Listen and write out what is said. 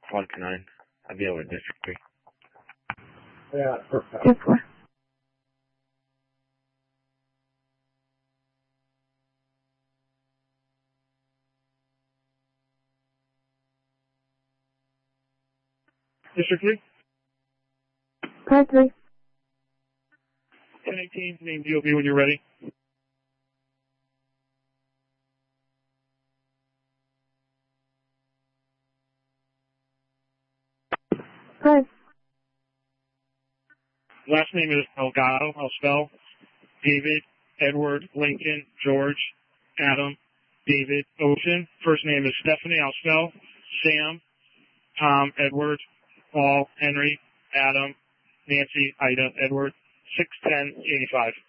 1 to 9. I'll be over at District 3. Yeah, perfect. 2-4. District 3? Par 3. 1018, name DOB when you're ready. Par. Last name is Delgado. I'll spell David, Edward, Lincoln, George, Adam, David, Ocean. First name is Stephanie. I'll spell Sam, Tom, Edward, Paul, Henry, Adam, Nancy, Ida, Edward. 61085.